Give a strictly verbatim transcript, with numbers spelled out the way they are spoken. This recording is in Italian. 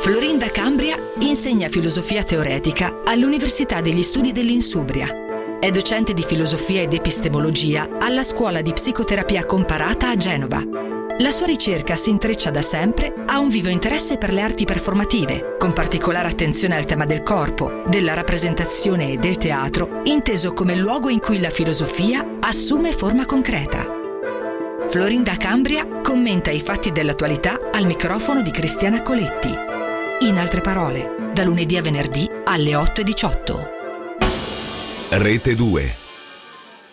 Florinda Cambria insegna filosofia teoretica all'Università degli Studi dell'Insubria. È docente di filosofia ed epistemologia alla Scuola di Psicoterapia Comparata a Genova. La sua ricerca si intreccia da sempre a un vivo interesse per le arti performative, con particolare attenzione al tema del corpo, della rappresentazione e del teatro, inteso come luogo in cui la filosofia assume forma concreta. Florinda Cambria commenta i fatti dell'attualità al microfono di Cristiana Coletti. In altre parole, da lunedì a venerdì alle otto e diciotto. Rete due.